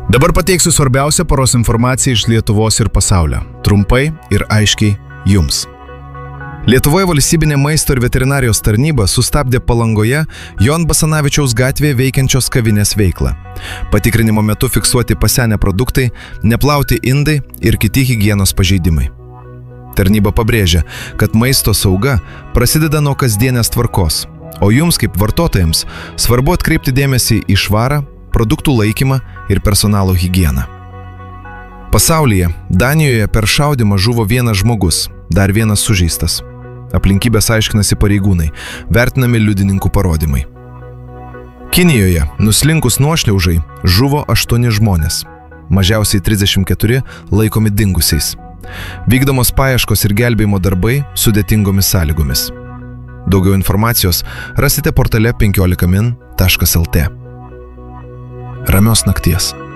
Dabar pateiksiu svarbiausią paros informaciją iš Lietuvos ir pasaulio. Trumpai ir aiškiai jums. Lietuvoje valstybinė maisto ir veterinarijos tarnyba sustabdė Palangoje Jono Basanavičiaus gatvėje veikiančios kavinės veiklą. Patikrinimo metu fiksuoti pasenę produktai, neplauti indai ir kiti higienos pažeidimai. Tarnyba pabrėžia, kad maisto sauga prasideda nuo kasdienės tvarkos, o jums kaip vartotojams svarbu atkreipti dėmesį į švarą, produktų laikymą ir personalo higieną. Pasaulyje, Danijoje per šaudymą žuvo vienas žmogus, dar vienas sužeistas. Aplinkybės aiškinasi pareigūnai, vertinami liudininkų parodymai. Kinijoje, nuslinkus nuošliaužai, žuvo 8 žmonės, mažiausiai 34 laikomi dingusiais. Vykdomos paieškos ir gelbėjimo darbai sudėtingomis sąlygomis. Daugiau informacijos rasite portale 15min.lt. Ramios nakties.